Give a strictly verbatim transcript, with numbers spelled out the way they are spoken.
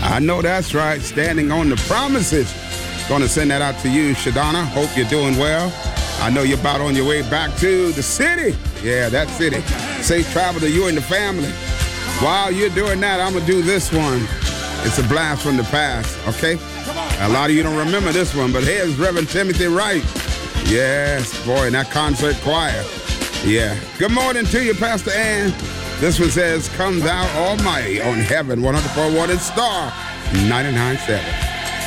I know that's right. Standing on the promises. Going to send that out to you, Shadonna. Hope you're doing well. I know you're about on your way back to the city. Yeah, that city. Safe travel to you and the family. While you're doing that, I'm going to do this one. It's a blast from the past, okay? A lot of you don't remember this one, but here's Reverend Timothy Wright. Yes, boy, and that concert choir. Yeah. Good morning to you, Pastor Ann. This one says, Come Thou Almighty on Heaven, one oh four point one Star, ninety-nine point seven.